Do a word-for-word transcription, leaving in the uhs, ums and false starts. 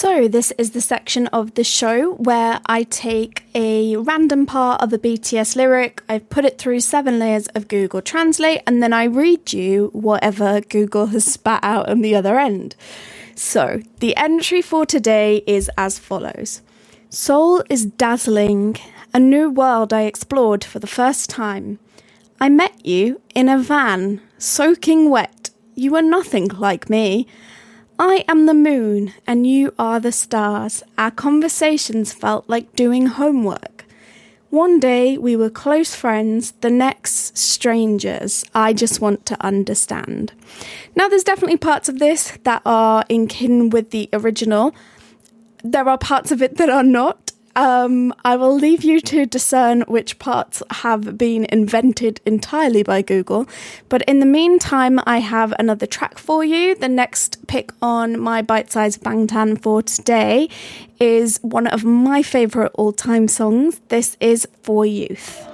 So this is the section of the show where I take a random part of a B T S lyric, I put it through seven layers of Google Translate, and then I read you whatever Google has spat out on the other end. So the entry for today is as follows. Seoul is dazzling, a new world I explored for the first time. I met you in a van, soaking wet. You were nothing like me. I am the moon and you are the stars. Our conversations felt like doing homework. One day we were close friends, the next strangers. I just want to understand. Now there's definitely parts of this that are in kin with the original. There are parts of it that are not. Um, I will leave you to discern which parts have been invented entirely by Google. But in the meantime, I have another track for you. The next pick on my bite-sized Bangtan for today is one of my favourite all-time songs. This is For Youth.